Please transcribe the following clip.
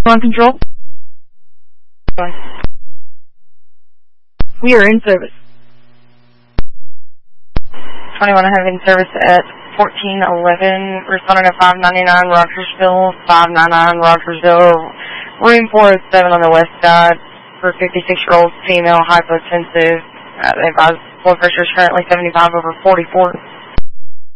On control. We are in service. 21 having service at 1411, responding to 599 Rogersville, 599 Rogersville, room 407 on the west side for 56-year-old female, hypotensive. They advise blood pressure is currently 75/44.